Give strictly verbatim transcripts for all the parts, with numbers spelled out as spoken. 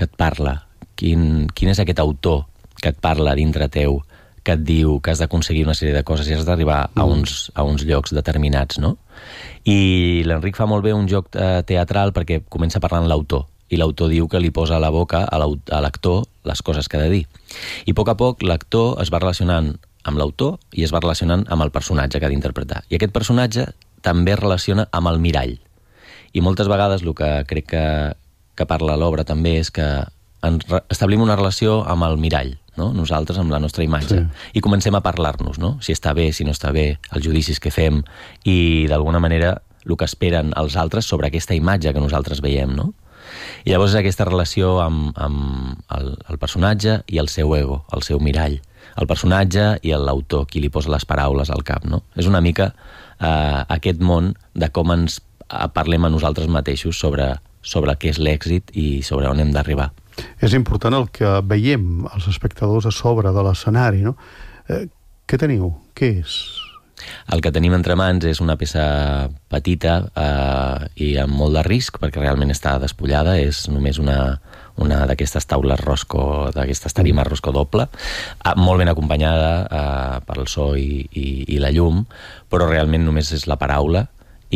que et parla? Quin, quin és aquest autor que et parla dintre teu, que et diu que has d'aconseguir una sèrie de coses i has d'arribar a, uns, a uns llocs determinats, no? I l'Enric fa molt bé un joc teatral perquè comença parlant l'autor, i l'autor diu que li posa a la boca a l'actor les coses que ha de dir. I a poc a poc l'actor es va relacionant amb l'autor i es va relacionant amb el personatge que ha d'interpretar. I aquest personatge també es relaciona amb el mirall. I moltes vegades el que crec que, que parla l'obra també és que ens establim una relació amb el mirall, no? Nosaltres, amb la nostra imatge. Sí. I comencem a parlar-nos, no? Si està bé, si no està bé, els judicis que fem, i d'alguna manera el que esperen els altres sobre aquesta imatge que nosaltres veiem, no? I llavors és aquesta relació amb, amb el, el personatge i el seu ego, el seu mirall. El personatge i l'autor, qui li posa les paraules al cap, no? És una mica eh, aquest món de com ens parlem a nosaltres mateixos sobre, sobre què és l'èxit i sobre on hem d'arribar. És important el que veiem els espectadors a sobre de l'escenari, no? Eh, què teniu? Què és? El que tenim entre mans és una peça petita eh, i amb molt de risc, perquè realment està despullada, és només una, una d'aquestes taules rosco, d'aquestes tarimes rosco doble, eh, molt ben acompanyada eh, per el so i, i, i la llum, però realment només és la paraula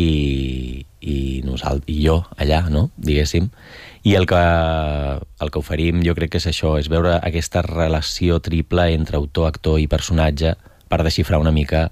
i, i, nosaltres, i jo allà, no? Diguéssim. I el que, el que oferim jo crec que és això, és veure aquesta relació triple entre autor, actor i personatge per desxifrar una mica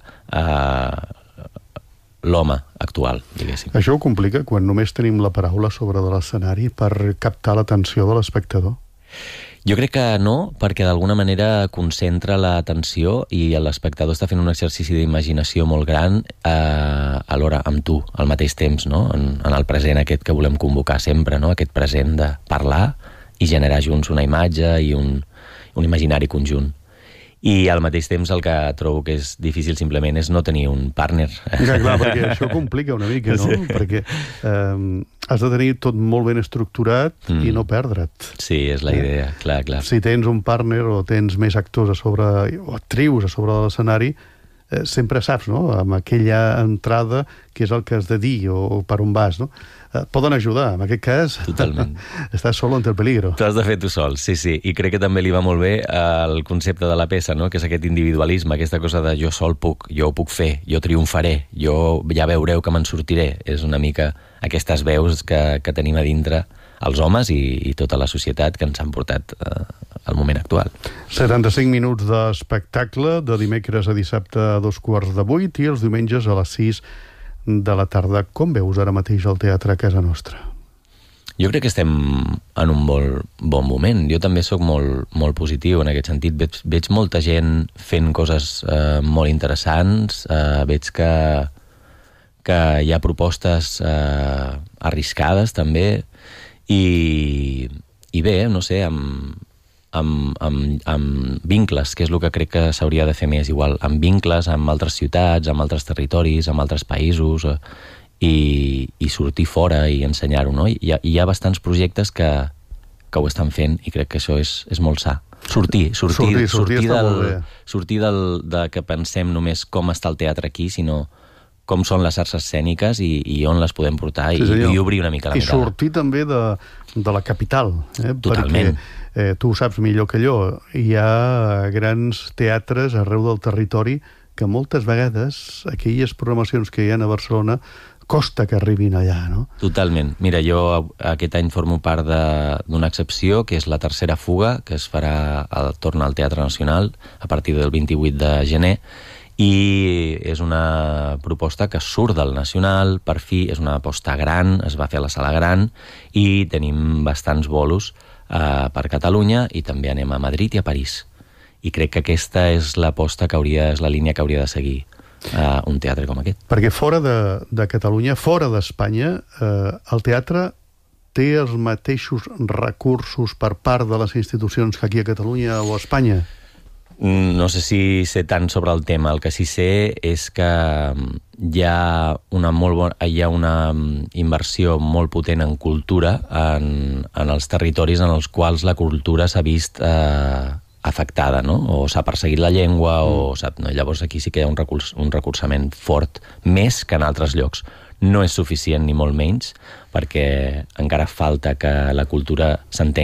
eh, l'home actual, diguéssim. Això ho complica quan només tenim la paraula sobre de l'escenari per captar l'atenció de l'espectador? Jo crec que no, perquè d'alguna manera concentra l'atenció i l'espectador està fent un exercici d'imaginació molt gran eh, alhora amb tu, al mateix temps, no? En, en el present aquest que volem convocar sempre, no? Aquest present de parlar i generar junts una imatge i un, un imaginari conjunt. I al mateix temps el que trobo que és difícil simplement és no tenir un partner. Ja, clar, perquè això complica una mica, no? Sí. Perquè eh, has de tenir tot molt ben estructurat mm. i no perdre't. Sí, és la idea, eh? clar, clar. Si tens un partner o tens més actors a sobre, o actrius a sobre de l'escenari, eh, sempre saps, no?, amb aquella entrada què és el que has de dir o, o per on vas, no? Eh, poden ajudar, en aquest cas. Totalment. Estàs solo ante el peligro. T'ho has de fer tu sol, sí, sí. I crec que també li va molt bé el concepte de la peça, no?, que és aquest individualisme, aquesta cosa de jo sol puc, jo ho puc fer, jo triomfaré, jo ja veureu que me'n sortiré. És una mica aquestes veus que, que tenim a dintre els homes i, i tota la societat que ens han portat eh, al moment actual. setanta-cinc minuts d'espectacle, de dimecres a dissabte a dos quarts de vuit i els diumenges a les sis de la tarda. Com veus ara mateix el teatre a casa nostra? Jo crec que estem en un molt bon moment. Jo també sóc molt, molt positiu en aquest sentit. Veig, veig molta gent fent coses eh, molt interessants, eh, veig que, que hi ha propostes eh, arriscades també, i, i bé, no sé, amb, amb, amb, amb vincles, que és el que crec que s'hauria de fer més, igual, amb vincles amb altres ciutats, amb altres territoris, amb altres països, eh, i, i sortir fora i ensenyar-ho, no? Hi ha, hi ha bastants projectes que, que ho estan fent i crec que això és, és molt sa. Sortir, sortir, sortir, sortir, sortir del, sortir del, de que pensem només com està el teatre aquí, sinó com són les arts escèniques i, i on les podem portar, sí, i, i obrir una mica la I mirada. I sortir també de, de la capital. Eh? Totalment. Perquè eh, tu ho saps millor que jo. Hi ha grans teatres arreu del territori que moltes vegades aquelles programacions que hi ha a Barcelona costa que arribin allà, no? Totalment. Mira, jo aquest any formo part d'una excepció, que és la tercera fuga, que es farà al torn al Teatre Nacional a partir del vint-i-vuit de gener, i és una proposta que surt del Nacional, per fi, és una aposta gran, es va fer a la Sala Gran, i tenim bastants bolos eh, per Catalunya, i també anem a Madrid i a París. I crec que aquesta és l'aposta que hauria, és la línia que hauria de seguir eh, un teatre com aquest. Perquè fora de, de Catalunya, fora d'Espanya, eh, el teatre té els mateixos recursos per part de les institucions que aquí a Catalunya o a Espanya? No sé si sé tant sobre el tema. El que sí sé és que hi ha una, molt bon, hi ha una inversió molt potent en cultura en, en els territoris en els quals la cultura s'ha vist eh, afectada, no? O s'ha perseguit la llengua, mm. o sap, no? Llavors aquí sí que hi ha un, recurs, un recolzament fort, més que en altres llocs. No és suficient ni molt menys, perquè encara falta que la cultura s'entengui